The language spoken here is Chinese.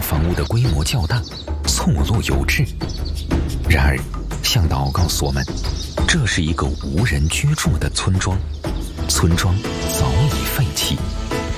房屋的规模较大，错落有致。然而，向导告诉我们，这是一个无人居住的村庄，村庄早已废弃，